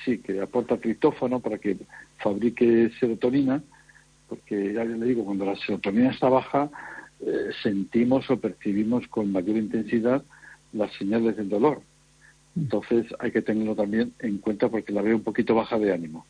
sí, que aporta triptófano para que fabrique serotonina, porque ya le digo, cuando la serotonina está baja, sentimos o percibimos con mayor intensidad las señales del dolor. Entonces hay que tenerlo también en cuenta porque la veo un poquito baja de ánimo.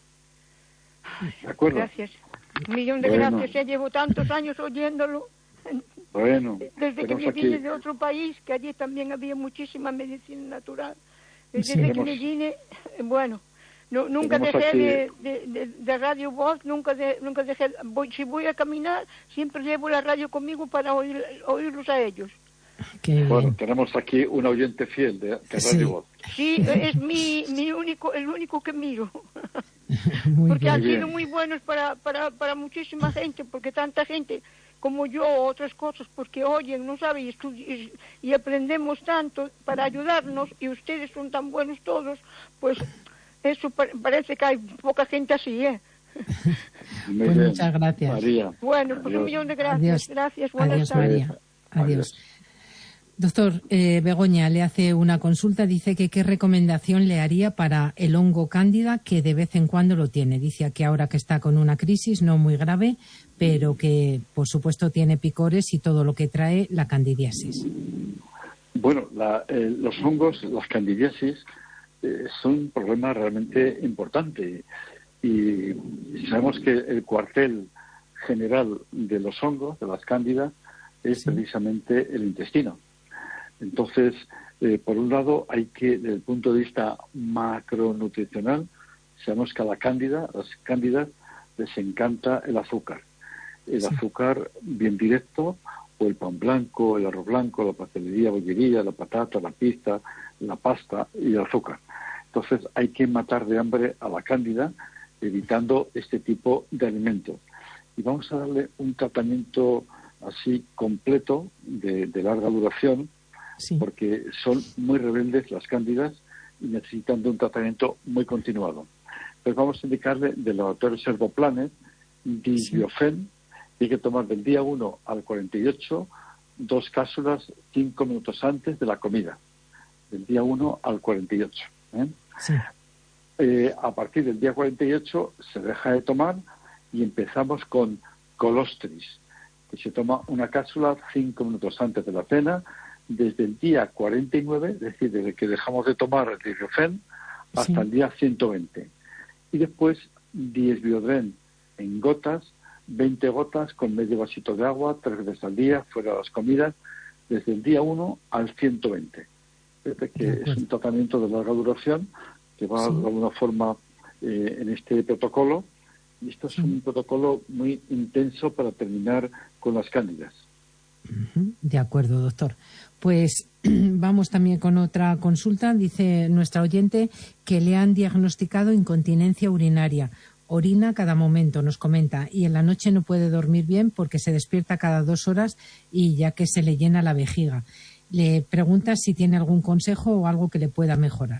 ¿De acuerdo? Gracias. Un millón de gracias. Ya llevo tantos años oyéndolo. Bueno. Desde que me vine de otro país, que allí también había muchísima medicina natural. Desde que me vine, bueno, nunca dejé de Radio Voz, nunca dejé. Si voy a caminar, siempre llevo la radio conmigo para oírlos a ellos. Bueno, tenemos aquí un oyente fiel de Radio Voz. Sí, es el único que miro. Porque han sido muy buenos para muchísima gente, porque tanta gente como yo, otras cosas, porque oyen, no saben, y aprendemos tanto para ayudarnos, y ustedes son tan buenos todos, pues eso parece que hay poca gente así, ¿eh? Pues muchas gracias. María. Bueno, pues un millón de gracias. Adiós. Gracias, buenas Adiós, tardes. María. Adiós. Doctor, Begoña le hace una consulta, dice que qué recomendación le haría para el hongo cándida, que de vez en cuando lo tiene. Dice que ahora que está con una crisis no muy grave, pero que por supuesto tiene picores y todo lo que trae la candidiasis. Bueno, los hongos, las candidiasis, son un problema realmente importante y sabemos que el cuartel general de los hongos, de las cándidas, es precisamente el intestino. Entonces, por un lado, hay que, desde el punto de vista macronutricional, sabemos que a las cándidas les encanta el azúcar. El azúcar bien directo, o el pan blanco, el arroz blanco, la pastelería, bollería, la patata, la pizza, la pasta y el azúcar. Entonces, hay que matar de hambre a la cándida, evitando este tipo de alimentos. Y vamos a darle un tratamiento así completo, de larga duración, porque son muy rebeldes las cándidas y necesitan de un tratamiento muy continuado. Pues vamos a indicarle del laboratorio Servoplanet, Disbiofen, hay que tomar del día 1 al 48 2 cápsulas 5 minutos antes de la comida, del día 1 al 48. A partir del día 48 se deja de tomar y empezamos con Colostris, que se toma una cápsula 5 minutos antes de la cena, desde el día 49, es decir, desde que dejamos de tomar el Disbiofen, hasta el día 120. Y después Disbiodren en gotas, 20 gotas con medio vasito de agua, 3 veces al día, fuera de las comidas, desde el día 1 al 120. Desde que es un tratamiento de larga duración que va de alguna forma en este protocolo. Y esto es un protocolo muy intenso para terminar con las cándidas. De acuerdo, doctor. Pues vamos también con otra consulta. Dice nuestra oyente que le han diagnosticado incontinencia urinaria. Orina cada momento, nos comenta, y en la noche no puede dormir bien porque se despierta cada 2 horas y ya que se le llena la vejiga. Le pregunta si tiene algún consejo o algo que le pueda mejorar.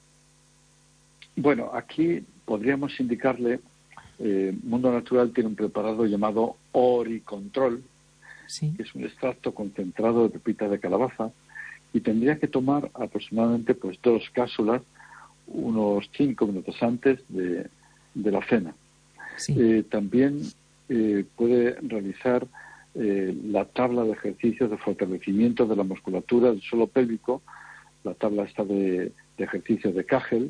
Bueno, aquí podríamos indicarle, Mundo Natural tiene un preparado llamado Oricontrol, que es un extracto concentrado de pepita de calabaza, y tendría que tomar aproximadamente 2 cápsulas unos 5 minutos antes de la cena. También puede realizar la tabla de ejercicios de fortalecimiento de la musculatura del suelo pélvico, la tabla está de ejercicios de Kegel,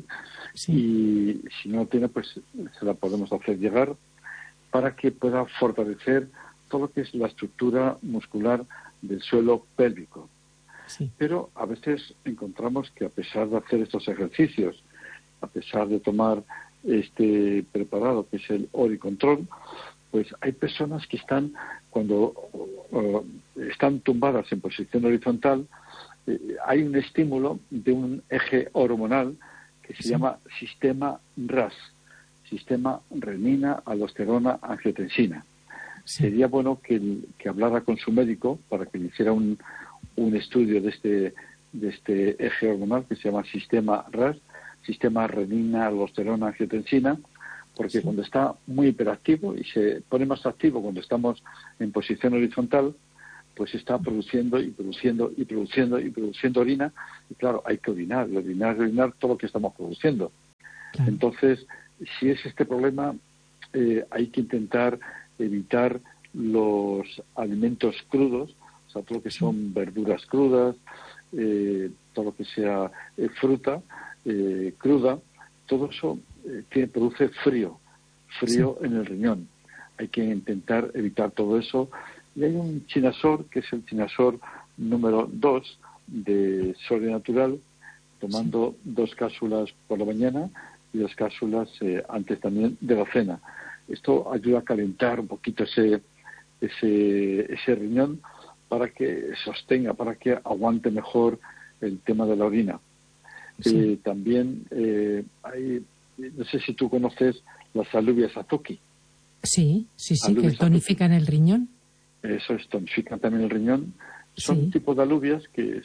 y si no tiene, pues se la podemos hacer llegar para que pueda fortalecer todo lo que es la estructura muscular del suelo pélvico. Pero a veces encontramos que a pesar de hacer estos ejercicios, a pesar de tomar este preparado que es el Oricontrol, pues hay personas que están, cuando están tumbadas en posición horizontal, hay un estímulo de un eje hormonal que se llama sistema RAS, sistema renina, aldosterona, angiotensina. Sería bueno que hablara con su médico para que le hiciera un estudio de este eje hormonal que se llama sistema RAS, sistema renina, aldosterona, angiotensina, porque cuando está muy hiperactivo y se pone más activo cuando estamos en posición horizontal, pues está produciendo orina, y claro, hay que orinar todo lo que estamos produciendo. Claro. Entonces, si es este problema, hay que intentar evitar los alimentos crudos, o sea, todo lo que son verduras crudas, todo lo que sea fruta cruda, todo eso produce frío en el riñón. Hay que intentar evitar todo eso. Y hay un chinasor, que es el chinasor número 2 de Sole Natural, tomando 2 cápsulas por la mañana y 2 cápsulas antes también de la cena. Esto ayuda a calentar un poquito ese riñón para que sostenga, para que aguante mejor el tema de la orina. Sí. También no sé si tú conoces las alubias azuki. Sí, que tonifican el riñón. Eso es, tonifican también el riñón. Son un tipo de alubias que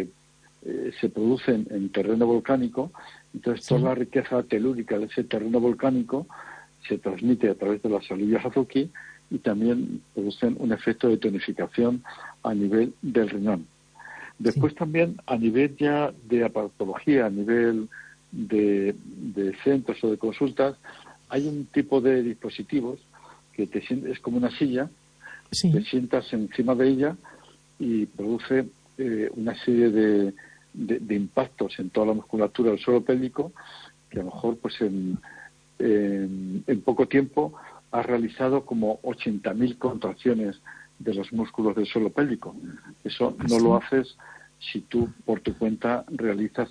se producen en terreno volcánico. Entonces toda la riqueza telúrica de ese terreno volcánico se transmite a través de las alubias azuki y también producen un efecto de tonificación a nivel del riñón. Después también a nivel ya de aparatología, a nivel de centros o de consultas, hay un tipo de dispositivos que es como una silla, te sientas encima de ella y produce una serie de impactos en toda la musculatura del suelo pélvico que a lo mejor pues en poco tiempo has realizado como 80.000 contracciones de los músculos del suelo pélvico. Eso no lo haces si tú por tu cuenta realizas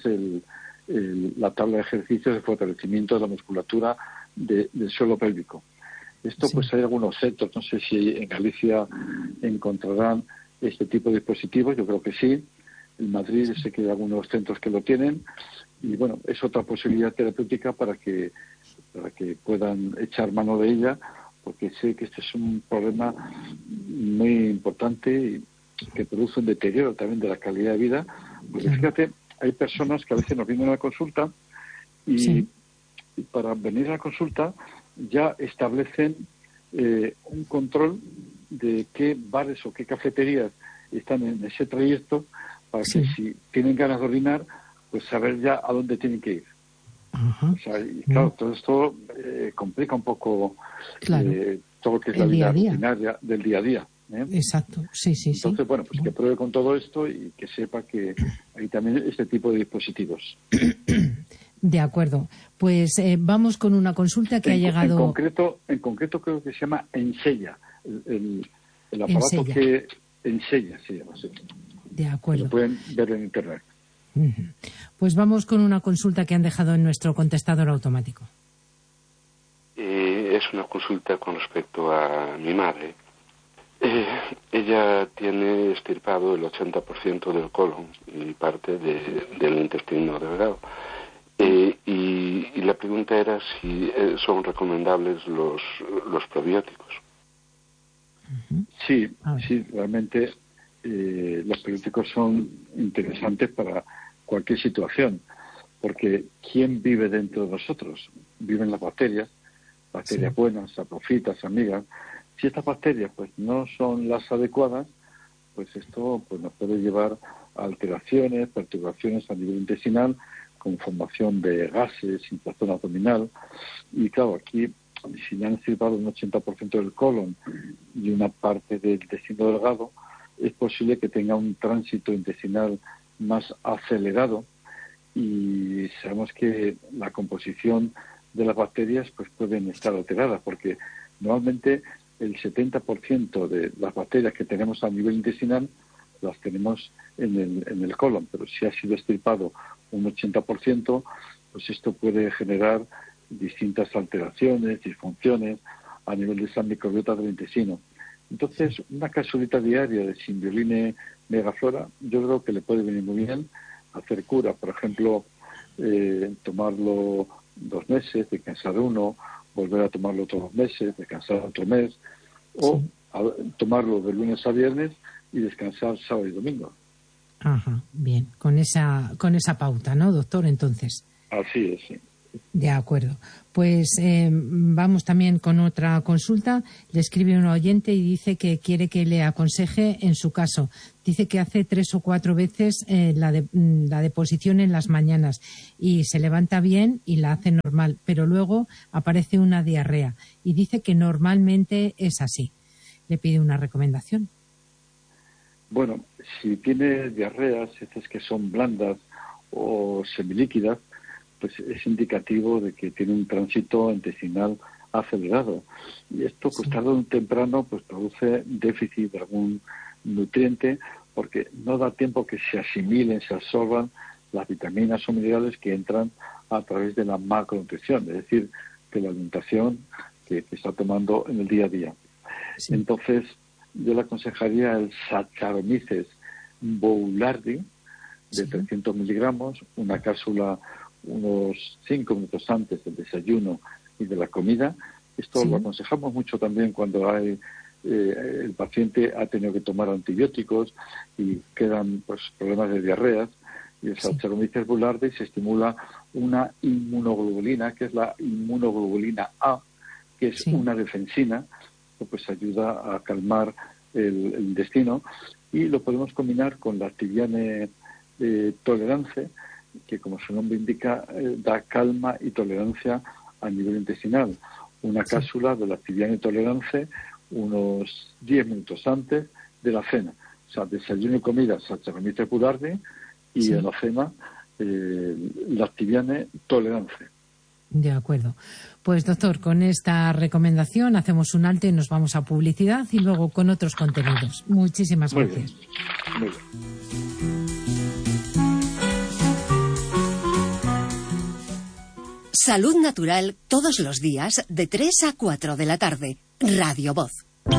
la tabla de ejercicios de fortalecimiento de la musculatura del suelo pélvico. Esto pues hay algunos centros, no sé si en Galicia encontrarán este tipo de dispositivos, yo creo que sí. En Madrid sé que hay algunos centros que lo tienen y bueno, es otra posibilidad terapéutica para que puedan echar mano de ella, porque sé que este es un problema muy importante y que produce un deterioro también de la calidad de vida. Porque fíjate, hay personas que a veces nos vienen a la consulta y para venir a la consulta ya establecen un control de qué bares o qué cafeterías están en ese trayecto para que si tienen ganas de orinar, pues saber ya a dónde tienen que ir. O sea, y claro, todo esto complica un poco todo lo que es la vida rutinaria del día a día. Exacto, Entonces, bueno, pues que pruebe con todo esto y que sepa que hay también este tipo de dispositivos. De acuerdo. Pues vamos con una consulta que ha llegado... En concreto creo que se llama Ensella, el aparato Ensella. Que Ensella se llama así. De acuerdo. Lo pueden ver en Internet. Pues vamos con una consulta que han dejado en nuestro contestador automático. Es una consulta con respecto a mi madre. Ella tiene extirpado el 80% del colon y parte del intestino delgado. Y la pregunta era si son recomendables los probióticos. Sí, realmente los probióticos son interesantes para cualquier situación, porque ¿quién vive dentro de nosotros? Viven las bacterias buenas, saprofitas, amigas. Si estas bacterias pues no son las adecuadas, pues esto pues nos puede llevar a alteraciones, perturbaciones a nivel intestinal, con formación de gases, inflamación abdominal. Y claro, aquí, si ya han extirpado un 80% del colon y una parte del intestino delgado, es posible que tenga un tránsito intestinal más acelerado y sabemos que la composición de las bacterias pues pueden estar alteradas, porque normalmente el 70% de las bacterias que tenemos a nivel intestinal las tenemos en el colon, pero si ha sido extirpado un 80%, pues esto puede generar distintas alteraciones, disfunciones a nivel de esa microbiota del intestino. Entonces, una capsulita diaria de Symbioline Megaflora, yo creo que le puede venir muy bien hacer cura. Por ejemplo, tomarlo 2 meses, descansar 1, volver a tomarlo otros 2 meses, descansar otro mes, o tomarlo de lunes a viernes y descansar sábado y domingo. Ajá, bien, con esa pauta, ¿no, doctor? Entonces. Así es, sí. De acuerdo. Pues vamos también con otra consulta. Le escribe un oyente y dice que quiere que le aconseje en su caso. Dice que hace 3 o 4 veces la deposición en las mañanas y se levanta bien y la hace normal, pero luego aparece una diarrea y dice que normalmente es así. Le pide una recomendación. Bueno, si tiene diarreas, heces que son blandas o semilíquidas, pues es indicativo de que tiene un tránsito intestinal acelerado. Y esto, pues tarde o temprano, pues produce déficit de algún nutriente, porque no da tiempo que se asimilen, se absorban las vitaminas o minerales que entran a través de la macronutrición, es decir, de la alimentación que está tomando en el día a día. Sí. Entonces, yo le aconsejaría el Saccharomyces boulardii de 300 miligramos, una cápsula unos 5 minutos antes del desayuno y de la comida. Esto lo aconsejamos mucho también cuando el paciente ha tenido que tomar antibióticos y quedan pues problemas de diarreas. Y el Saccharomyces boulardii se estimula una inmunoglobulina, que es la inmunoglobulina A, que es una defensina, que pues ayuda a calmar el intestino, y lo podemos combinar con la Activiane tolerance, que como su nombre indica, da calma y tolerancia a nivel intestinal. Una cápsula de la Activiane tolerance unos 10 minutos antes de la cena. O sea, desayuno y comida, Saccharomyces boulardii, y en la cena, la Activiane tolerance. De acuerdo. Pues doctor, con esta recomendación hacemos un alto y nos vamos a publicidad y luego con otros contenidos. Muchísimas gracias. Muy bien. Salud Natural todos los días de 3 a 4 de la tarde. Radio Voz.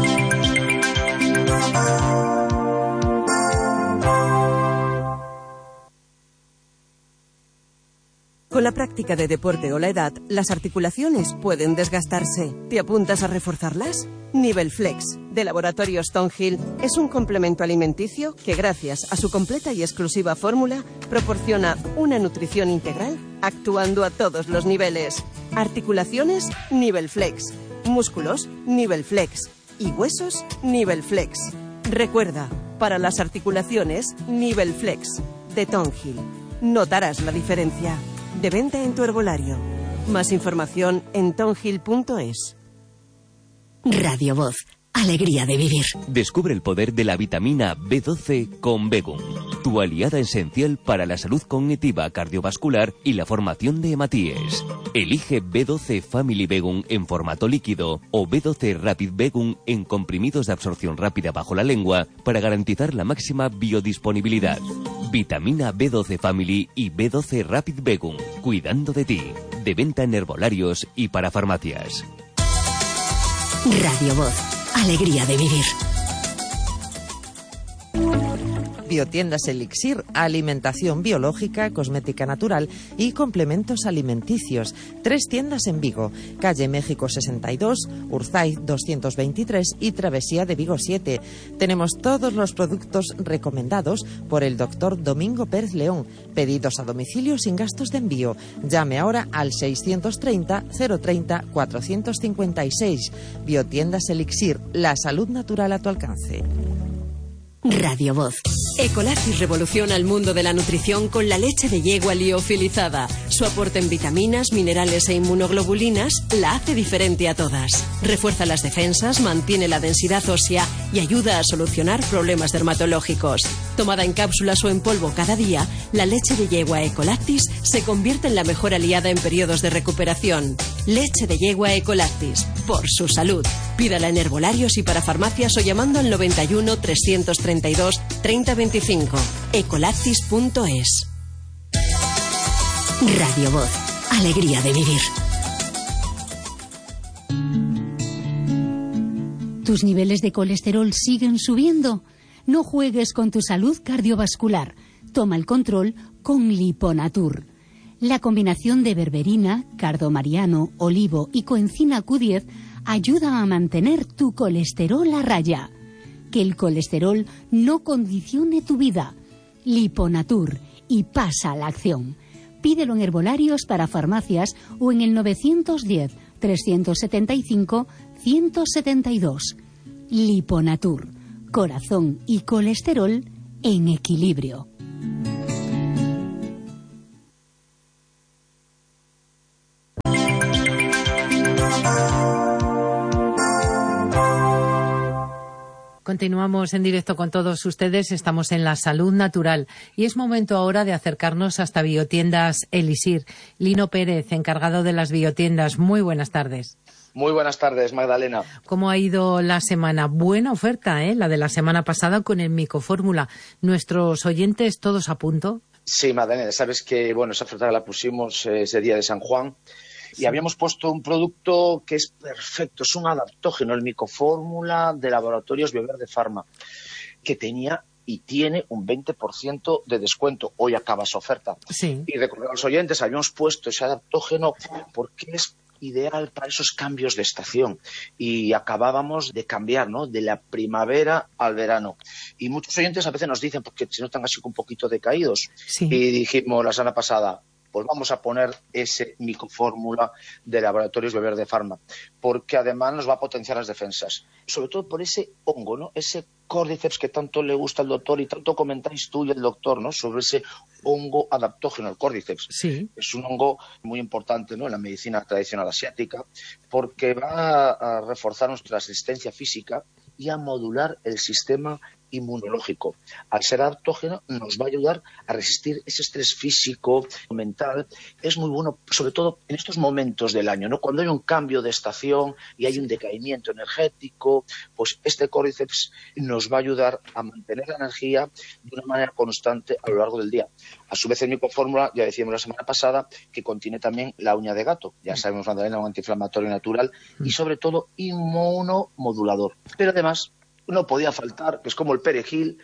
Con la práctica de deporte o la edad, las articulaciones pueden desgastarse. ¿Te apuntas a reforzarlas? Nivelflex, de Laboratorios Stonehill, es un complemento alimenticio que, gracias a su completa y exclusiva fórmula, proporciona una nutrición integral actuando a todos los niveles. Articulaciones, Nivelflex. Músculos, Nivelflex. Y huesos, Nivelflex. Recuerda, para las articulaciones, Nivelflex, de Stonehill. Notarás la diferencia. De venta en tu herbolario. Más información en tonhill.es. Radio Voz. Alegría de vivir. Descubre el poder de la vitamina B12 con Begum, tu aliada esencial para la salud cognitiva, cardiovascular y la formación de hematíes. Elige B12 Family Begum en formato líquido o B12 Rapid Begum en comprimidos de absorción rápida bajo la lengua para garantizar la máxima biodisponibilidad. Vitamina B12 Family y B12 Rapid Begum, cuidando de ti. De venta en herbolarios y para farmacias. Radio Voz. Alegría de vivir. Biotiendas Elixir, alimentación biológica, cosmética natural y complementos alimenticios. 3 tiendas en Vigo, calle México 62, Urzaiz 223 y Travesía de Vigo 7. Tenemos todos los productos recomendados por el doctor Domingo Pérez León. Pedidos a domicilio sin gastos de envío. Llame ahora al 630 030 456. Biotiendas Elixir, la salud natural a tu alcance. Radio Voz. Ecolactis revoluciona el mundo de la nutrición con la leche de yegua liofilizada. Su aporte en vitaminas, minerales e inmunoglobulinas la hace diferente a todas. Refuerza las defensas, mantiene la densidad ósea y ayuda a solucionar problemas dermatológicos. Tomada en cápsulas o en polvo cada día, la leche de yegua Ecolactis se convierte en la mejor aliada en periodos de recuperación. Leche de yegua Ecolactis, por su salud. Pídala en herbolarios y para farmacias o llamando al 91 332 3025. Ecolactis.es. Radio Voz. Alegría de vivir. ¿Tus niveles de colesterol siguen subiendo? No juegues con tu salud cardiovascular. Toma el control con Liponatur. La combinación de berberina, cardomariano, olivo y coenzima Q10 ayuda a mantener tu colesterol a raya. Que el colesterol no condicione tu vida. Liponatur y pasa a la acción. Pídelo en herbolarios para farmacias o en el 910-375-172. Liponatur. Corazón y colesterol en equilibrio. Continuamos en directo con todos ustedes, estamos en La Salud Natural y es momento ahora de acercarnos hasta Biotiendas Elixir. Lino Pérez, encargado de las biotiendas, muy buenas tardes. Muy buenas tardes, Magdalena. ¿Cómo ha ido la semana? Buena oferta, la de la semana pasada con el Micofórmula. ¿Nuestros oyentes todos a punto? Sí, Magdalena, sabes que esa oferta la pusimos ese día de San Juan. Y habíamos puesto un producto que es perfecto, es un adaptógeno, el Micofórmula de Laboratorios Bioverde Pharma, que tenía y tiene un 20% de descuento. Hoy acaba su oferta. Sí. Y recordar a los oyentes, habíamos puesto ese adaptógeno porque es ideal para esos cambios de estación. Y acabábamos de cambiar, ¿no?, de la primavera al verano. Y muchos oyentes a veces nos dicen, porque se notan así un poquito decaídos. Sí. Y dijimos la semana pasada, pues vamos a poner ese Micofórmula de Laboratorios Bioverde Pharma, porque además nos va a potenciar las defensas, sobre todo por ese hongo, ¿no? Ese Cordyceps que tanto le gusta al doctor y tanto comentáis tú y el doctor, ¿no?, sobre ese hongo adaptógeno, el Cordyceps. Sí. Es un hongo muy importante, ¿no?, en la medicina tradicional asiática, porque va a reforzar nuestra resistencia física y a modular el sistema inmunológico. Al ser adaptógeno nos va a ayudar a resistir ese estrés físico, mental. Es muy bueno, sobre todo en estos momentos del año, ¿no?, cuando hay un cambio de estación y hay un decaimiento energético, pues este Cordyceps nos va a ayudar a mantener la energía de una manera constante a lo largo del día. A su vez, el Micofórmula, ya decíamos la semana pasada, que contiene también la uña de gato. Ya sabemos, Magdalena, un antiinflamatorio natural y sobre todo inmunomodulador. Pero además no podía faltar, que es como el perejil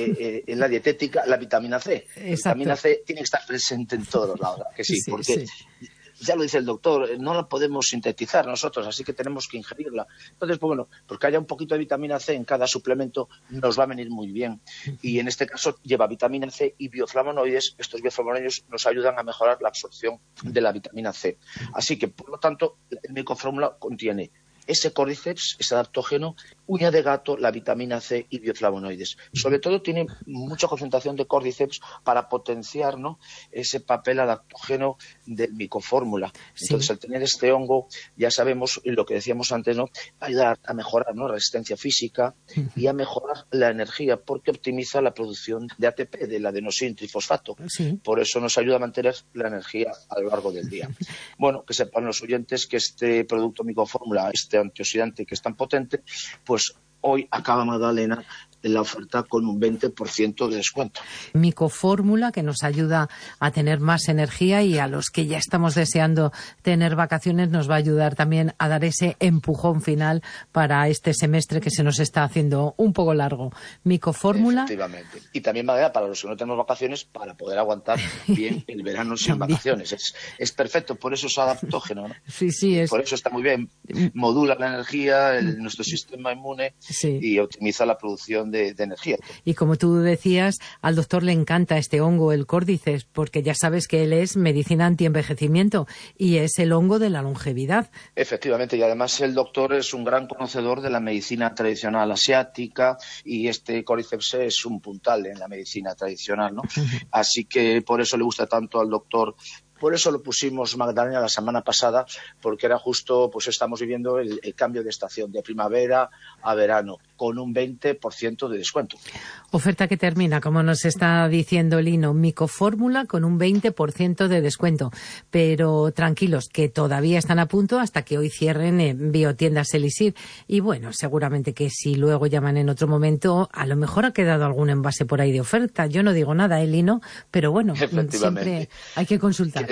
en la dietética, la vitamina C. Exacto. La vitamina C tiene que estar presente en todos los lados, que sí, porque ya lo dice el doctor, no la podemos sintetizar nosotros, así que tenemos que ingerirla. Entonces, pues bueno, porque haya un poquito de vitamina C en cada suplemento nos va a venir muy bien. Y en este caso lleva vitamina C y bioflavonoides. Estos bioflavonoides nos ayudan a mejorar la absorción de la vitamina C. Así que, por lo tanto, el Micofórmula contiene ese Cordyceps, ese adaptógeno, uña de gato, la vitamina C y bioflavonoides. Sobre todo tiene mucha concentración de Cordyceps para potenciar, ¿no?, ese papel adaptógeno del Micofórmula. Entonces, al tener este hongo, ya sabemos lo que decíamos antes, ¿no?, ayuda a mejorar, ¿no?, la resistencia física y a mejorar la energía, porque optimiza la producción de ATP, del adenosín trifosfato. Por eso nos ayuda a mantener la energía a lo largo del día. Bueno, que sepan los oyentes que este producto Micofórmula, este antioxidante que es tan potente, pues hoy acaba, Magdalena, la oferta con un 20% de descuento. Micofórmula, que nos ayuda a tener más energía, y a los que ya estamos deseando tener vacaciones nos va a ayudar también a dar ese empujón final para este semestre que se nos está haciendo un poco largo. Micofórmula. Efectivamente. Y también va a dar para los que no tenemos vacaciones, para poder aguantar bien el verano sin vacaciones. Es perfecto, por eso es adaptógeno, ¿no? Sí, es. Por eso está muy bien. Modula la energía, nuestro sistema inmune, y optimiza la producción de energía. Y como tú decías, al doctor le encanta este hongo, el Cordyceps, porque ya sabes que él es medicina antienvejecimiento y es el hongo de la longevidad. Efectivamente, y además el doctor es un gran conocedor de la medicina tradicional asiática, y este Cordyceps es un puntal en la medicina tradicional, ¿no? Así que por eso le gusta tanto al doctor. Por eso lo pusimos, Magdalena, la semana pasada, porque era justo, pues estamos viviendo el cambio de estación, de primavera a verano, con un 20% de descuento. Oferta que termina, como nos está diciendo Lino, Micofórmula con un 20% de descuento. Pero tranquilos, que todavía están a punto hasta que hoy cierren en Biotiendas Elixir. Y bueno, seguramente que si luego llaman en otro momento, a lo mejor ha quedado algún envase por ahí de oferta. Yo no digo nada, Lino, pero bueno, siempre hay que consultar.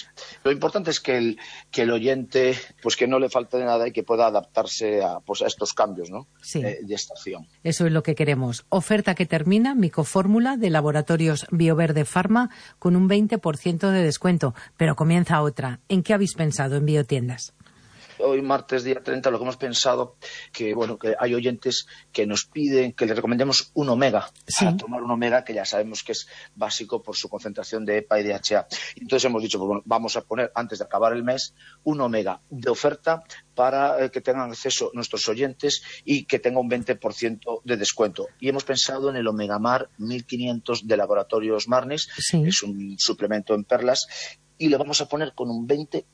Lo importante es que el oyente, pues que no le falte de nada y que pueda adaptarse a estos cambios, ¿no? De estación. Eso es lo que queremos. Oferta que termina, Micofórmula de Laboratorios Bioverde Pharma con un 20% de descuento. Pero comienza otra. ¿En qué habéis pensado en Biotiendas? Hoy, martes, día 30, lo que hemos pensado que hay oyentes que nos piden que les recomendemos un omega, para tomar un omega que ya sabemos que es básico por su concentración de EPA y DHA. Entonces hemos dicho, vamos a poner, antes de acabar el mes, un omega de oferta para que tengan acceso nuestros oyentes y que tenga un 20% de descuento. Y hemos pensado en el Omega Mar 1500 de Laboratorios Marnis, es un suplemento en perlas, y le vamos a poner con un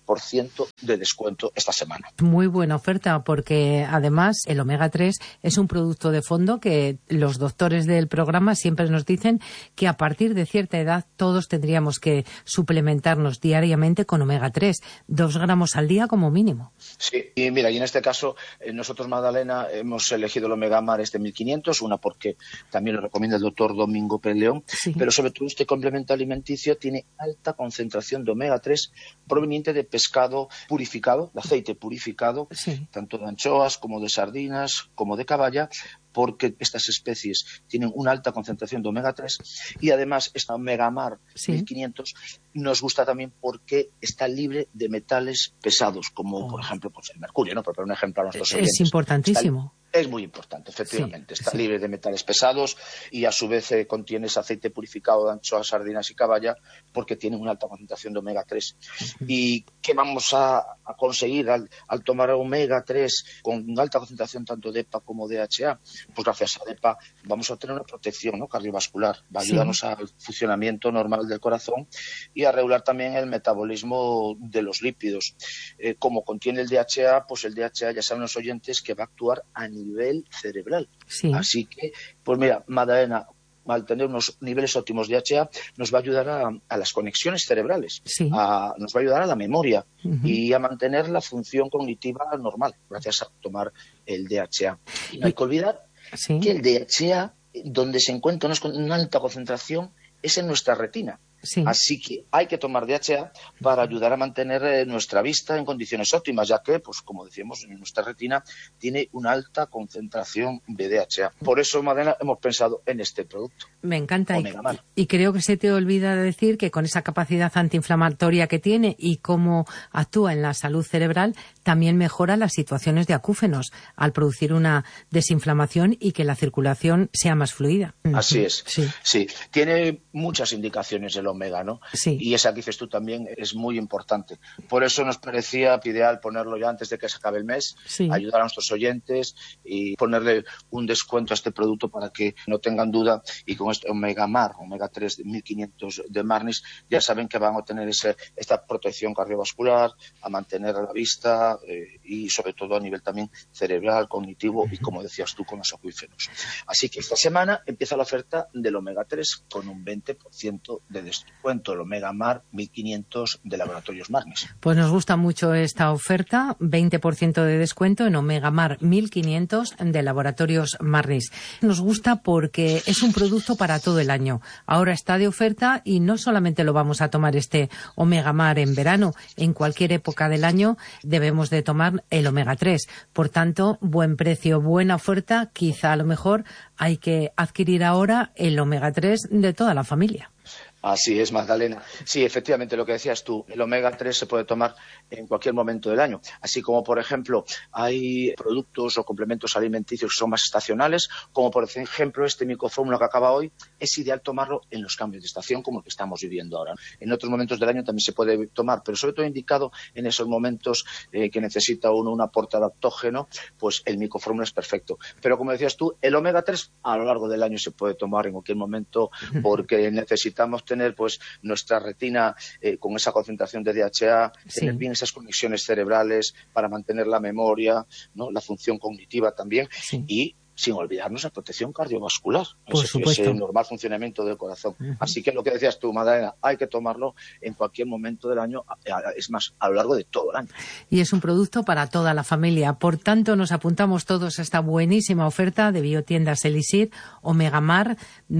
20% de descuento esta semana. Muy buena oferta, porque además el omega 3 es un producto de fondo que los doctores del programa siempre nos dicen que a partir de cierta edad todos tendríamos que suplementarnos diariamente con omega 3, 2 gramos al día como mínimo. Sí, y mira, y en este caso nosotros, Magdalena, hemos elegido el Omega Mar 1500, una porque también lo recomienda el doctor Domingo Peleón, pero sobre todo este complemento alimenticio tiene alta concentración de omega 3 proveniente de pescado purificado, de aceite purificado, tanto de anchoas como de sardinas, como de caballa, porque estas especies tienen una alta concentración de omega 3 y además esta Omega Mar 1500 nos gusta también porque está libre de metales pesados, como por ejemplo el mercurio, ¿no? Por poner un ejemplo a nuestros oyentes. Es importantísimo. Es muy importante, efectivamente. Está libre de metales pesados y a su vez contiene ese aceite purificado de anchoas, sardinas y caballa porque tiene una alta concentración de omega 3. ¿Y qué vamos a conseguir al tomar omega 3 con alta concentración tanto de EPA como de DHA? Pues gracias a EPA vamos a obtener una protección, ¿no?, cardiovascular. Va a ayudarnos al funcionamiento normal del corazón y a regular también el metabolismo de los lípidos. Como contiene el DHA, pues el DHA, ya saben los oyentes, que va a actuar a nivel cerebral. Así que, pues mira, Magdalena, al tener unos niveles óptimos de DHA, nos va a ayudar a las conexiones cerebrales, nos va a ayudar a la memoria y a mantener la función cognitiva normal, gracias a tomar el DHA. Y no hay que olvidar que el DHA, donde se encuentra una alta concentración, es en nuestra retina. Así que hay que tomar DHA para ayudar a mantener nuestra vista en condiciones óptimas, ya que, pues como decíamos, nuestra retina tiene una alta concentración de DHA. Por eso, Magdalena, hemos pensado en este producto. Me encanta y creo que se te olvida de decir que con esa capacidad antiinflamatoria que tiene y cómo actúa en la salud cerebral, también mejora las situaciones de acúfenos al producir una desinflamación y que la circulación sea más fluida. Así es. Sí. Tiene muchas indicaciones el omega, ¿no? Y esa que dices tú también es muy importante. Por eso nos parecía ideal ponerlo ya antes de que se acabe el mes, ayudar a nuestros oyentes y ponerle un descuento a este producto para que no tengan duda, y con este Omega Mar, Omega 3 de 1500 de Marnis, ya saben que van a obtener esta protección cardiovascular, a mantener la vista y sobre todo a nivel también cerebral, cognitivo y, como decías tú, con los acuíferos. Así que esta semana empieza la oferta del Omega 3 con un 20% de descuento, el Omega Mar 1500 de Laboratorios Marnis. Pues nos gusta mucho esta oferta, 20% de descuento en Omega Mar 1500 de Laboratorios Marnis. Nos gusta porque es un producto para todo el año. Ahora está de oferta y no solamente lo vamos a tomar este Omega Mar en verano, en cualquier época del año debemos de tomar el Omega 3. Por tanto, buen precio, buena oferta, quizá a lo mejor hay que adquirir ahora el Omega 3 de toda la familia. Así es, Magdalena. Sí, efectivamente, lo que decías tú, el omega 3 se puede tomar en cualquier momento del año. Así como, por ejemplo, hay productos o complementos alimenticios que son más estacionales, como por ejemplo este micofórmula que acaba hoy, es ideal tomarlo en los cambios de estación como el que estamos viviendo ahora. En otros momentos del año también se puede tomar, pero sobre todo indicado en esos momentos que necesita uno un aporte adaptógeno, pues el micofórmula es perfecto. Pero como decías tú, el omega 3 a lo largo del año se puede tomar en cualquier momento porque necesitamos tener pues nuestra retina con esa concentración de DHA, tener bien esas conexiones cerebrales para mantener la memoria, ¿no?, la función cognitiva también y sin olvidarnos la protección cardiovascular, ese normal funcionamiento del corazón. Así que lo que decías tú, Magdalena, hay que tomarlo en cualquier momento del año, es más, a lo largo de todo el año. Y es un producto para toda la familia. Por tanto, nos apuntamos todos a esta buenísima oferta de Biotiendas Elixir, Omega Mar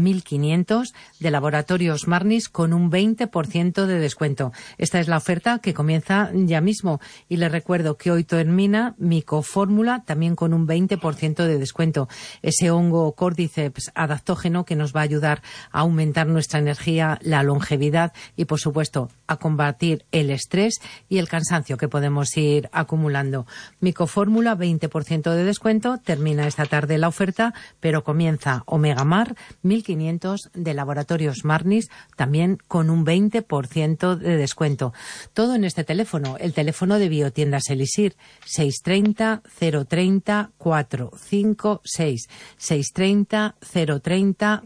1500 de Laboratorios Marnis con un 20% de descuento. Esta es la oferta que comienza ya mismo. Y les recuerdo que hoy termina Micofórmula también con un 20% de descuento. Ese hongo Cordyceps adaptógeno que nos va a ayudar a aumentar nuestra energía, la longevidad y, por supuesto, a combatir el estrés y el cansancio que podemos ir acumulando. Micofórmula, 20% de descuento. Termina esta tarde la oferta, pero comienza Omega Mar, 1.500 de Laboratorios Marnis, también con un 20% de descuento. Todo en este teléfono, el teléfono de Biotiendas Elixir, 630 030 456, 630 030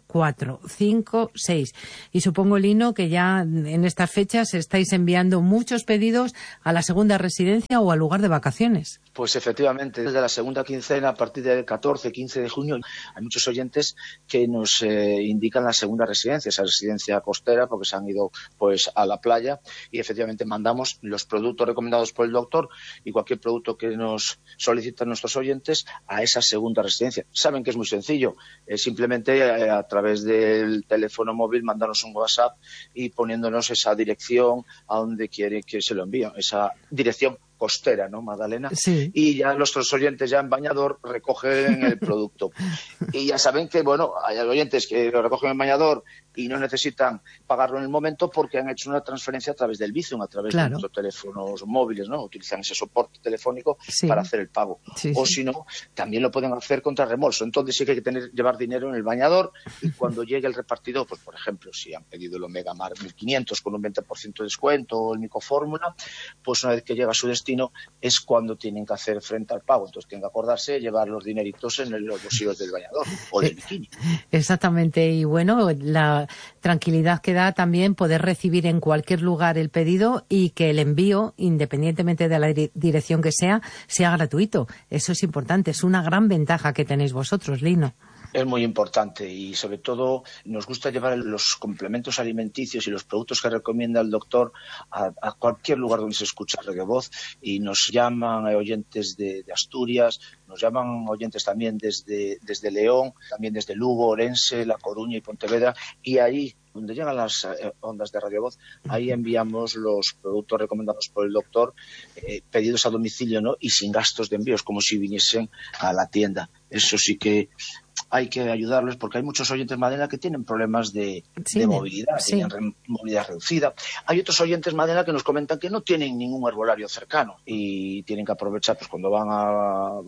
456. Y supongo, Lino, que ya en estas fechas estáis enviando muchos pedidos a la segunda residencia o al lugar de vacaciones. Pues efectivamente, desde la segunda quincena, a partir del 14, 15 de junio, hay muchos oyentes que nos indican la segunda residencia, esa residencia costera, porque se han ido pues a la playa, y efectivamente mandamos los productos recomendados por el doctor y cualquier producto que nos solicitan nuestros oyentes a esa segunda residencia. Saben que es muy sencillo, simplemente a través del teléfono móvil mandarnos un WhatsApp y poniéndonos esa dirección a donde quiere que se lo envíen, esa dirección costera, ¿no, Magdalena? Sí. Y ya nuestros oyentes ya en bañador recogen el producto. Y ya saben que, bueno, hay oyentes que lo recogen en bañador y no necesitan pagarlo en el momento porque han hecho una transferencia a través del Bizum, a través de nuestros teléfonos móviles, ¿no? Utilizan ese soporte telefónico para hacer el pago. O si no, también lo pueden hacer contra reembolso. Entonces sí que hay que llevar dinero en el bañador y cuando llegue el repartidor, pues por ejemplo, si han pedido el Omega Mar 1.500 con un 20% de descuento o el Micofórmula, pues una vez que llega a su destino es cuando tienen que hacer frente al pago. Entonces tienen que acordarse de llevar los dineritos en los bolsillos del bañador o del bikini. Exactamente. Y bueno, la tranquilidad que da también poder recibir en cualquier lugar el pedido y que el envío, independientemente de la dirección que sea gratuito. Eso es importante. Es una gran ventaja que tenéis vosotros, Lino. Es muy importante y sobre todo nos gusta llevar los complementos alimenticios y los productos que recomienda el doctor a cualquier lugar donde se escucha Radio Voz, y nos llaman oyentes de Asturias, nos llaman oyentes también desde León, también desde Lugo, Orense, La Coruña y Pontevedra, y ahí donde llegan las ondas de Radio Voz, ahí enviamos los productos recomendados por el doctor, pedidos a domicilio, ¿no? Y sin gastos de envíos, como si viniesen a la tienda. Eso sí que hay que ayudarles porque hay muchos oyentes, Madena, que tienen problemas de movilidad, tienen movilidad reducida. Hay otros oyentes, Madena, que nos comentan que no tienen ningún herbolario cercano y tienen que aprovechar pues cuando van a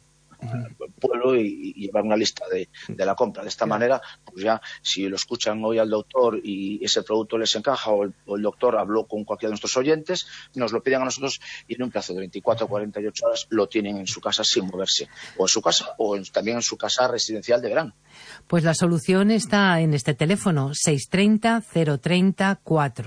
al pueblo y llevar una lista de la compra. De esta manera, pues ya si lo escuchan hoy al doctor y ese producto les encaja o el doctor habló con cualquiera de nuestros oyentes, nos lo piden a nosotros y en un plazo de 24 o 48 horas lo tienen en su casa sin moverse, o en su casa o también en su casa residencial de verano. Pues la solución está en este teléfono, 630 030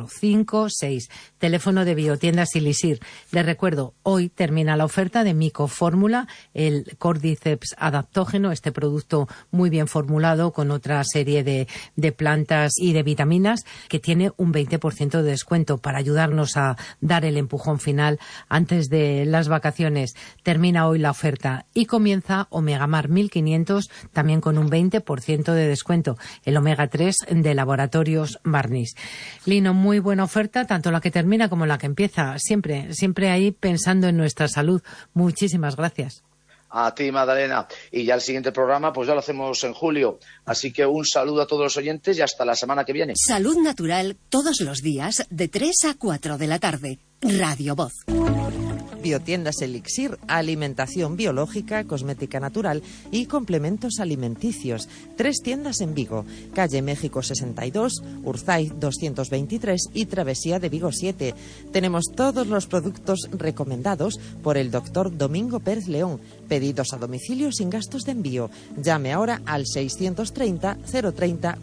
456, teléfono de Biotiendas Elixir. Les recuerdo, hoy termina la oferta de Micofórmula, el Cordyceps adaptógeno, este producto muy bien formulado con otra serie de plantas y de vitaminas, que tiene un 20% de descuento para ayudarnos a dar el empujón final antes de las vacaciones. Termina hoy la oferta y comienza Omega Mar 1.500, también con un 20% de descuento, el Omega 3 de Laboratorios Marnis. Lino, muy buena oferta, tanto la que termina como la que empieza, siempre ahí pensando en nuestra salud. Muchísimas gracias. A ti, Magdalena. Y ya el siguiente programa pues ya lo hacemos en julio. Así que un saludo a todos los oyentes y hasta la semana que viene. Salud Natural todos los días de 3 a 4 de la tarde. Radio Voz. Biotiendas Elixir, alimentación biológica, cosmética natural y complementos alimenticios. 3 tiendas en Vigo, calle México 62, Urzaiz 223 y Travesía de Vigo 7. Tenemos todos los productos recomendados por el doctor Domingo Pérez León. Pedidos a domicilio sin gastos de envío. Llame ahora al 630 030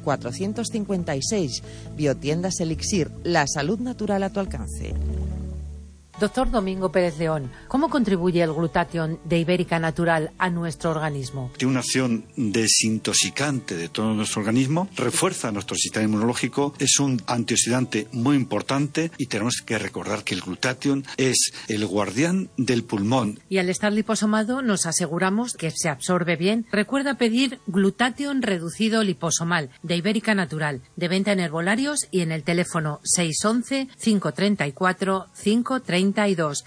456. Biotiendas Elixir, la salud natural a tu alcance. Doctor Domingo Pérez León, ¿cómo contribuye el glutatión de Ibérica Natural a nuestro organismo? Tiene una acción desintoxicante de todo nuestro organismo, refuerza nuestro sistema inmunológico, es un antioxidante muy importante y tenemos que recordar que el glutatión es el guardián del pulmón. Y al estar liposomado nos aseguramos que se absorbe bien. Recuerda pedir glutatión reducido liposomal de Ibérica Natural, de venta en herbolarios y en el teléfono 611 534 530. 532.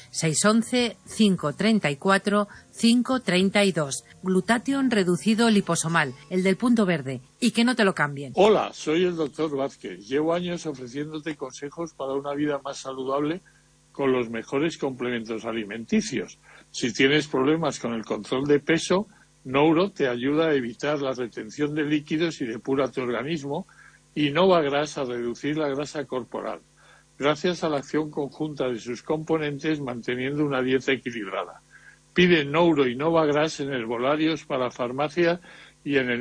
611-534-532. Glutathione reducido liposomal, el del punto verde. Y que no te lo cambien. Hola, soy el doctor Vázquez. Llevo años ofreciéndote consejos para una vida más saludable con los mejores complementos alimenticios. Si tienes problemas con el control de peso, Nouro te ayuda a evitar la retención de líquidos y depura tu organismo, y Novagras a reducir la grasa corporal, gracias a la acción conjunta de sus componentes manteniendo una dieta equilibrada. Pide Nouro y Novagras en herbolarios para farmacia y en el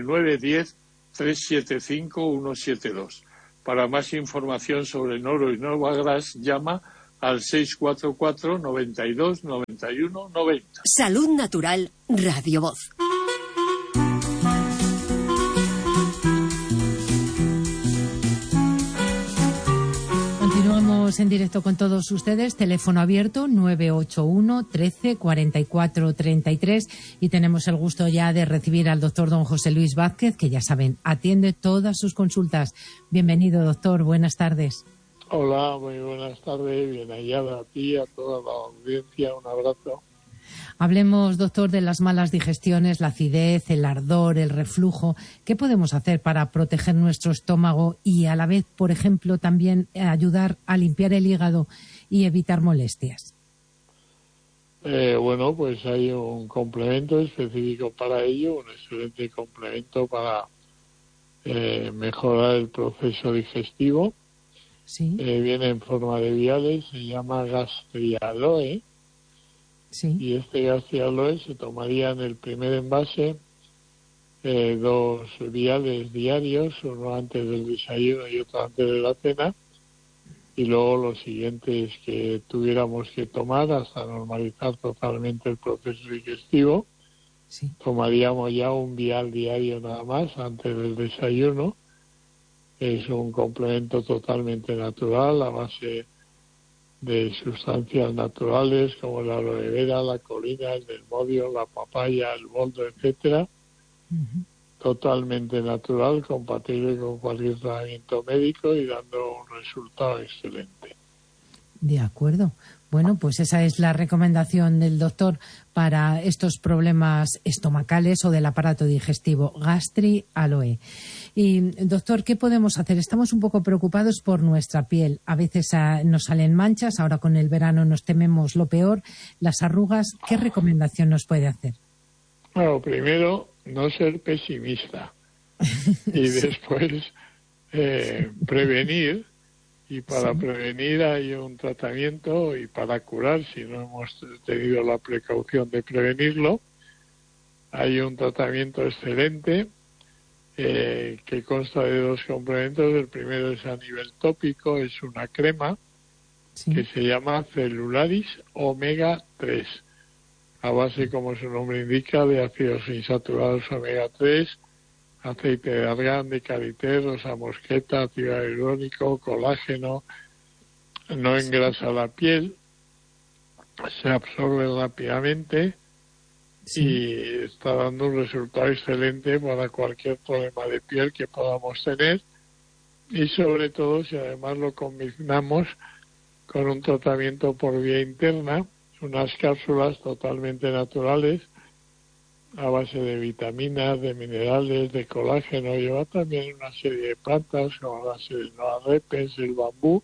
910-375-172. Para más información sobre Nouro y Novagras, llama al 644 92 91 90. Salud Natural, Radio Voz. Continuamos en directo con todos ustedes, teléfono abierto 981 13 44 33, y tenemos el gusto ya de recibir al doctor don José Luis Vázquez, que ya saben, atiende todas sus consultas. Bienvenido, doctor, buenas tardes. Hola, muy buenas tardes, bien hallada a ti, a toda la audiencia, un abrazo. Hablemos, doctor, de las malas digestiones, la acidez, el ardor, el reflujo. ¿Qué podemos hacer para proteger nuestro estómago y a la vez, por ejemplo, también ayudar a limpiar el hígado y evitar molestias? Bueno, pues hay un complemento específico para ello, un excelente complemento para mejorar el proceso digestivo. Sí. Viene en forma de viales, se llama Gastrialoe. Sí. Y este Gastrialoe se tomaría en el primer envase 2 viales diarios, uno antes del desayuno y otro antes de la cena, y luego los siguientes que tuviéramos que tomar hasta normalizar totalmente el proceso digestivo. Sí. Tomaríamos ya un vial diario nada más antes del desayuno. Es un complemento totalmente natural a base de sustancias naturales como la aloe vera, la colina, el desmodio, la papaya, el boldo, etcétera. Totalmente natural, compatible con cualquier tratamiento médico y dando un resultado excelente. De acuerdo. Bueno, pues esa es la recomendación del doctor para estos problemas estomacales o del aparato digestivo, Gastrialoe. Y, doctor, ¿qué podemos hacer? Estamos un poco preocupados por nuestra piel. A veces nos salen manchas, ahora con el verano nos tememos lo peor, las arrugas. ¿Qué recomendación nos puede hacer? Bueno, primero, no ser pesimista y después prevenir. Y para prevenir hay un tratamiento, y para curar, si no hemos tenido la precaución de prevenirlo, hay un tratamiento excelente que consta de 2 complementos. El primero es a nivel tópico, es una crema que se llama Celularis Omega 3, a base, como su nombre indica, de ácidos insaturados omega 3, aceite de argán, de karité, rosa mosqueta, ácido hialurónico, colágeno. No engrasa la piel, se absorbe rápidamente y está dando un resultado excelente para cualquier problema de piel que podamos tener, y sobre todo si además lo combinamos con un tratamiento por vía interna, unas cápsulas totalmente naturales a base de vitaminas, de minerales, de colágeno. Lleva también una serie de plantas como la Selenoa repens, el bambú,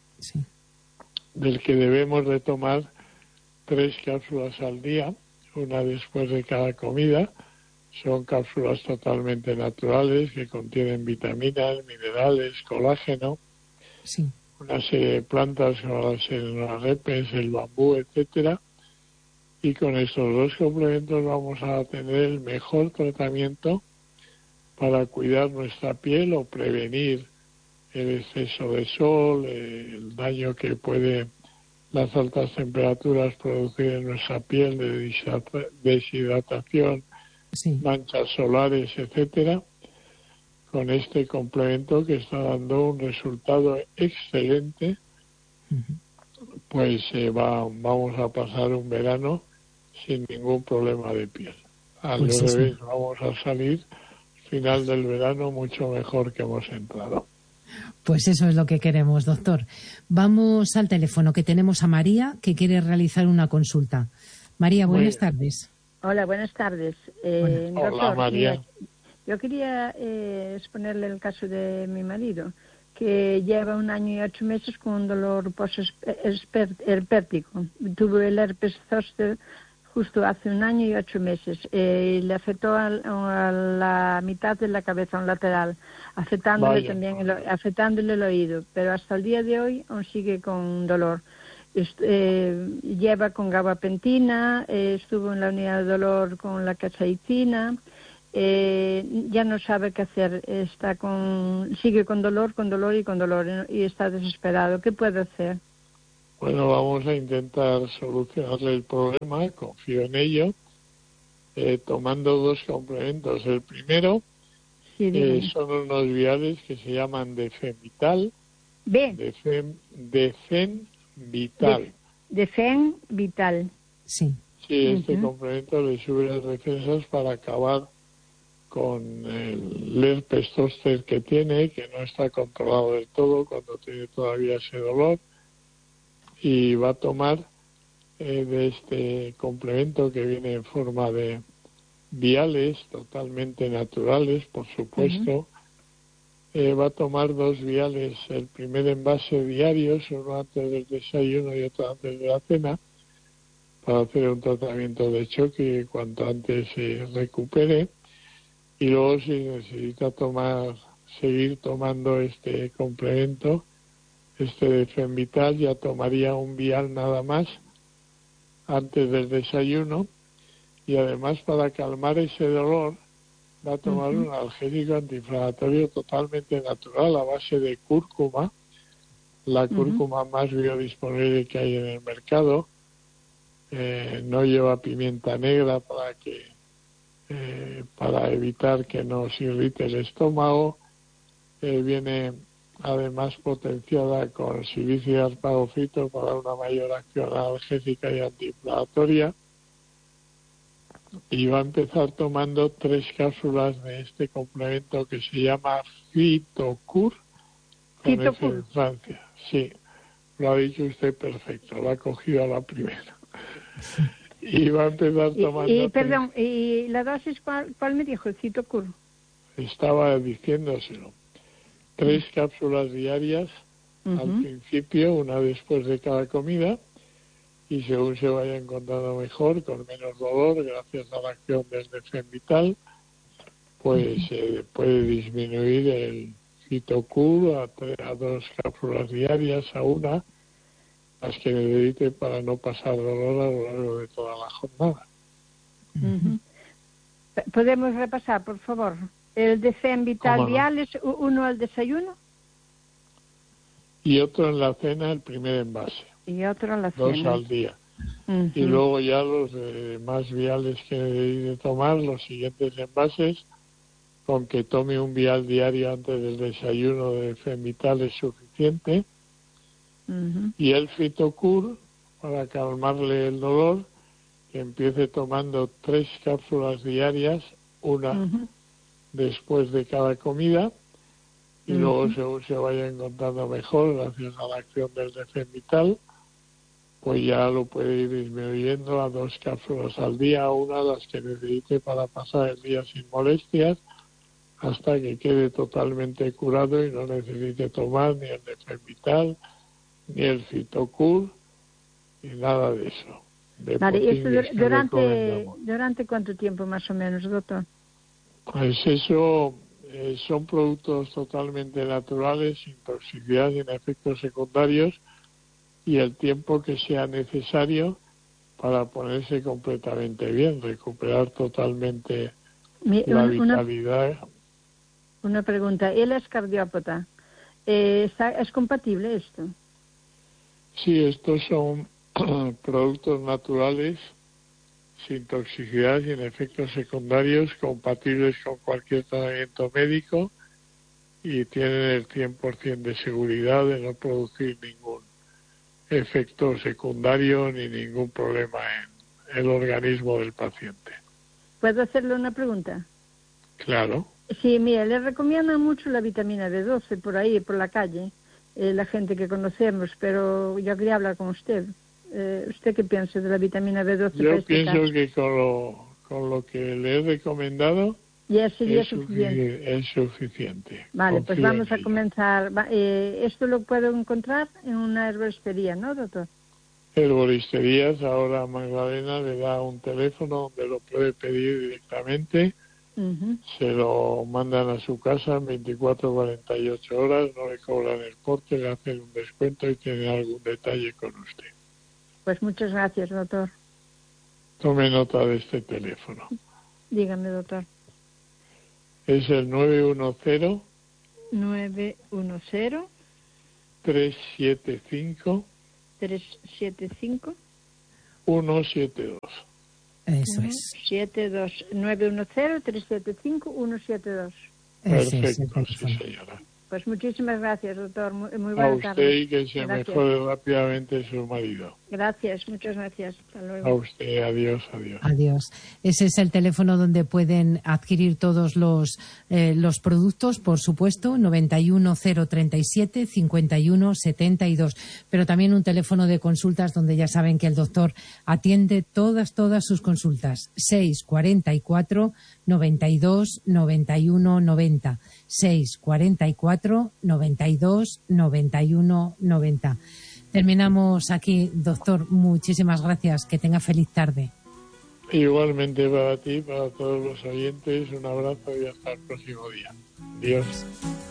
del que debemos de tomar 3 cápsulas al día, una después de cada comida. Son cápsulas totalmente naturales que contienen vitaminas, minerales, colágeno, una serie de plantas como la Selenoa repens, el bambú, etcétera. Y con estos 2 complementos vamos a tener el mejor tratamiento para cuidar nuestra piel o prevenir el exceso de sol, el daño que puede las altas temperaturas producir en nuestra piel de deshidratación, manchas solares, etcétera. Con este complemento, que está dando un resultado excelente, pues vamos a pasar un verano sin ningún problema de piel. Al revés, vamos a salir al final del verano mucho mejor que hemos entrado. Pues eso es lo que queremos, doctor. Vamos al teléfono, que tenemos a María, que quiere realizar una consulta. María, buenas tardes. Hola, buenas tardes. Doctor, hola, María. Yo quería exponerle el caso de mi marido, que lleva 1 año y 8 meses con un dolor herpético. Tuvo el herpes zóster justo hace 1 año y 8 meses. Le afectó a la mitad de la cabeza, a un lateral, afectándole el oído. Pero hasta el día de hoy aún sigue con dolor. Lleva con gabapentina, estuvo en la unidad de dolor con la capsaicina. Ya no sabe qué hacer, sigue con dolor y está desesperado. ¿Qué puede hacer? Bueno, vamos a intentar solucionarle el problema, confío en ello, tomando 2 complementos. El primero son unos viales que se llaman Defenvital. Defenvital. Defenvital. Sí. Sí, este complemento le sube las defensas para acabar con el herpes zóster que tiene, que no está controlado del todo cuando tiene todavía ese dolor, y va a tomar de este complemento que viene en forma de viales totalmente naturales, por supuesto. Va a tomar 2 viales, el primer envase diarios, uno antes del desayuno y otro antes de la cena, para hacer un tratamiento de choque cuanto antes se recupere. Y luego, si necesita seguir tomando este complemento, este Defenvital, ya tomaría un vial nada más antes del desayuno. Y además, para calmar ese dolor, va a tomar un analgésico antiinflamatorio totalmente natural a base de cúrcuma, la cúrcuma más biodisponible que hay en el mercado. No lleva pimienta negra para evitar que nos irrite el estómago. Viene además potenciada con silicio y arpagofito para una mayor acción analgésica y antiinflamatoria. Y va a empezar tomando 3 cápsulas de este complemento que se llama Fitocur, con F en Francia. Sí, lo ha dicho usted perfecto, lo ha cogido a la primera. Y va a empezar tomando... Perdón, ¿y la dosis cuál me dijo, el Fitocur? Estaba diciéndoselo. 3 cápsulas diarias al principio, una después de cada comida, y según se vaya encontrando mejor, con menos dolor, gracias a la acción del Defenvital, pues puede disminuir el Fitocur a 2 cápsulas diarias, a 1, las que necesite para no pasar dolor a lo largo de toda la jornada. ¿Podemos repasar, por favor? El Defenvital vial es uno al desayuno. Y otro en la cena, el primer envase. Y otro en la cena. 2 al día. Y luego ya los más viales que debe tomar, los siguientes envases, con que tome un vial diario antes del desayuno de Defenvital es suficiente. Y el Fitocur, para calmarle el dolor, que empiece tomando 3 cápsulas diarias, una después de cada comida, y luego según se vaya encontrando mejor, gracias a la acción del Defenvital, pues ya lo puede ir disminuyendo a 2 cápsulas al día, una las que necesite para pasar el día sin molestias, hasta que quede totalmente curado y no necesite tomar ni el Defenvital, ni el Fitocur, ni nada de eso. Vale, ¿y eso durante cuánto tiempo más o menos, doctor? Pues eso son productos totalmente naturales, sin toxicidad, sin efectos secundarios, y el tiempo que sea necesario para ponerse completamente bien, recuperar totalmente la vitalidad. Una pregunta, él es cardiópata. ¿Es compatible esto? Sí, estos son productos naturales, sin toxicidad, sin efectos secundarios, compatibles con cualquier tratamiento médico, y tienen el 100% de seguridad de no producir ningún efecto secundario ni ningún problema en el organismo del paciente. ¿Puedo hacerle una pregunta? Claro. Sí, mira, le recomiendan mucho la vitamina B12 por ahí, por la calle, la gente que conocemos, pero yo quería hablar con usted. ¿Usted qué piensa de la vitamina B12? Yo pienso que con lo que le he recomendado ya sería suficiente. Es suficiente. Vale, Confío pues vamos a comenzar. Esto lo puedo encontrar en una herboristería, ¿no, doctor? Herboristerías, ahora Magdalena le da un teléfono donde lo puede pedir directamente. Se lo mandan a su casa en 24 o 48 horas, no le cobran el porte, le hacen un descuento y tienen algún detalle con usted. Pues muchas gracias, doctor. Tome nota de este teléfono. Dígame, doctor. Es el 910 375 172. Eso es. 910-375-172. Perfecto, sí, señora. Pues muchísimas gracias, doctor. Muy buenas tardes. A usted y que se mejore rápidamente su marido. Gracias, muchas gracias. Hasta luego. A usted, adiós. Adiós. Ese es el teléfono donde pueden adquirir todos los productos, por supuesto, 91037-5172. Pero también un teléfono de consultas donde ya saben que el doctor atiende todas sus consultas. 644 92 91 90. 644 92 91 90. Terminamos aquí, doctor. Muchísimas gracias. Que tenga feliz tarde. Igualmente para ti, para todos los oyentes, un abrazo y hasta el próximo día. Adiós.